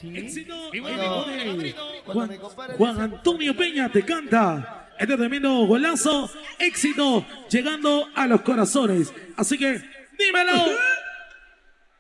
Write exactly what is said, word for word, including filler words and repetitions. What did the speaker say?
Sí. Éxito. Y Bueno, Juan, Juan Antonio Peña te canta este tremendo golazo. Éxito llegando a los corazones. Así que dímelo.